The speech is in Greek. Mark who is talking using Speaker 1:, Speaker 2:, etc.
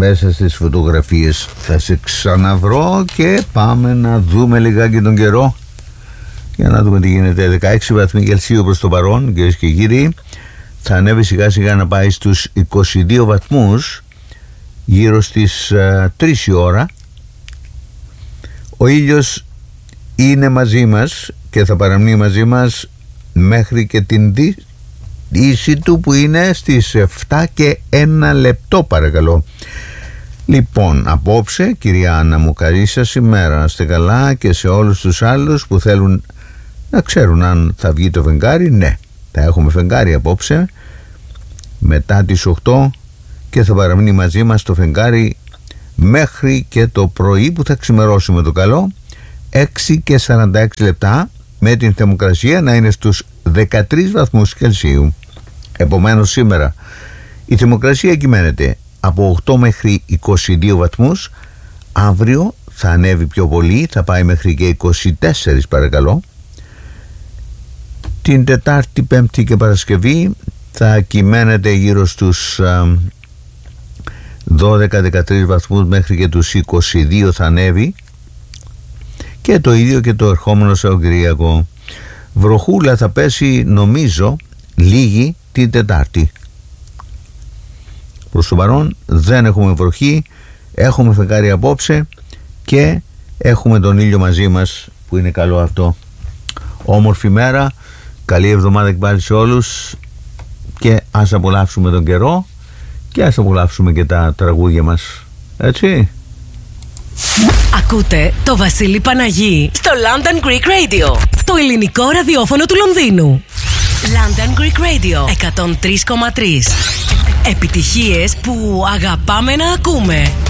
Speaker 1: μέσα στις φωτογραφίες. Θα σε ξαναβρω και πάμε να δούμε λιγάκι τον καιρό για να δούμε τι γίνεται. 16 βαθμοί Κελσίου προς το παρόν, κυρίες και κύριοι. Θα ανέβει σιγά σιγά να πάει στους 22 βαθμούς γύρω στις 3 η ώρα. Ο ήλιος είναι μαζί μας και θα παραμείνει μαζί μας μέχρι και την δύση του που είναι στις 7 και 1 λεπτό, παρακαλώ. Λοιπόν, απόψε, κυρία Άννα μου, καλή σας ημέρα, να είστε καλά, και σε όλους τους άλλους που θέλουν να ξέρουν αν θα βγει το φεγγάρι. Ναι, θα έχουμε φεγγάρι απόψε μετά τις 8 και θα παραμείνει μαζί μας το φεγγάρι μέχρι και το πρωί που θα ξημερώσουμε το καλό, 6 και 46 λεπτά, με την θερμοκρασία να είναι στους 13 βαθμούς Κελσίου. Επομένως σήμερα η θερμοκρασία κυμαίνεται από 8 μέχρι 22 βαθμούς. Αύριο θα ανέβει πιο πολύ, θα πάει μέχρι και 24, παρακαλώ. Την Τετάρτη, Πέμπτη και Παρασκευή θα κυμαίνεται γύρω στους 12-13 βαθμούς, μέχρι και τους 22 θα ανέβει, και το ίδιο και το ερχόμενο Σαββατοκύριακο. Βροχούλα θα πέσει, νομίζω, λίγη την Τετάρτη. Προς το παρόν δεν έχουμε βροχή, έχουμε φεγγάρι απόψε και έχουμε τον ήλιο μαζί μας, που είναι καλό αυτό. Όμορφη μέρα, καλή εβδομάδα και πάλι σε όλους, και ας απολαύσουμε τον καιρό και ας απολαύσουμε και τα τραγούδια μας, έτσι.
Speaker 2: Ακούτε το Βασίλη Παναγί στο London Greek Radio, το ελληνικό ραδιόφωνο του Λονδίνου. London Greek Radio 103,3. Επιτυχίες που αγαπάμε να ακούμε.